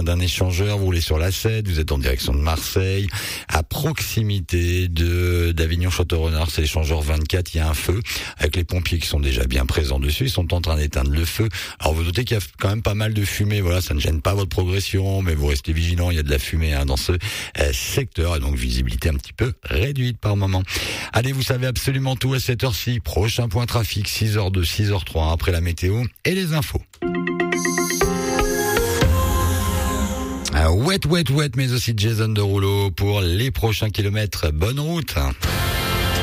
d'un échangeur, vous roulez sur la 7, vous êtes en direction de Marseille, à proximité d'Avignon-Château-Renard, c'est l'échangeur 24, il y a un feu, avec les pompiers qui sont déjà bien présents dessus, ils sont en train d'éteindre le feu. Alors vous notez qu'il y a quand même pas mal de fumée, voilà, ça ne gêne pas votre progression, mais vous restez vigilant, il y a de la fumée dans ce secteur, et donc visibilité un petit peu réduite par moment. Allez, vous savez absolument tout à cette heure-ci. Prochain point trafic, 6h02, 6h03, après la météo et les infos. Wet, mais aussi Jason Derulo pour les prochains kilomètres. Bonne route.